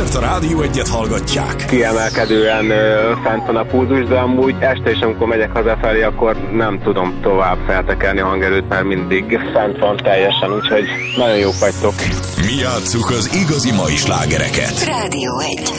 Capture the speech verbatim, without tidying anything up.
Azért a Rádió Egyet hallgatják. Kiemelkedően ö, fent van a pulzus, de amúgy este is, amikor megyek hazafelé, akkor nem tudom tovább feltekerni a hangerőt, mert mindig fent van teljesen, úgyhogy nagyon jók vagytok. Mi játsszuk az igazi mai slágereket. Rádió egy.